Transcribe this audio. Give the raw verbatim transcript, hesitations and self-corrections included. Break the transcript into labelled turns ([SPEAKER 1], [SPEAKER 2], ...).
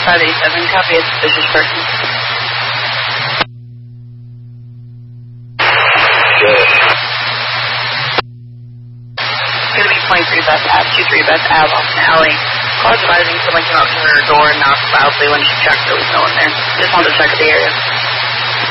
[SPEAKER 1] five eighty-seven, copy a suspicious person.
[SPEAKER 2] Good.
[SPEAKER 1] Gonna be twenty-three Beth Ave, two three Beth Ave, off an alley. Cause advising someone came up to her door and knocked loudly when she checked there was no one there. Just wanted to check the area.